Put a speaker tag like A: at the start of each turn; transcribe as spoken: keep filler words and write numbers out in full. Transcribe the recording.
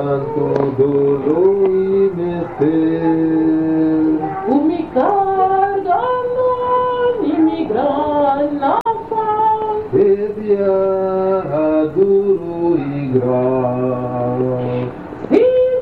A: canto dolui mestel.
B: Umicar ganon imigran afan.
A: Edia duru igran.